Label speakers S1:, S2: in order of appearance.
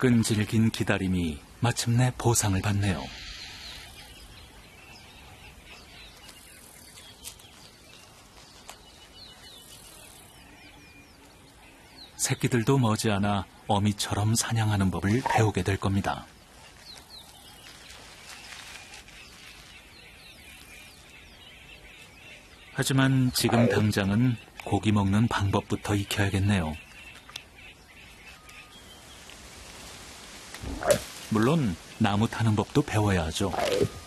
S1: 끈질긴 기다림이 마침내 보상을 받네요. 새끼들도 머지않아 어미처럼 사냥하는 법을 배우게 될 겁니다. 하지만 지금 당장은 고기 먹는 방법부터 익혀야겠네요. 물론 나무 타는 법도 배워야 하죠.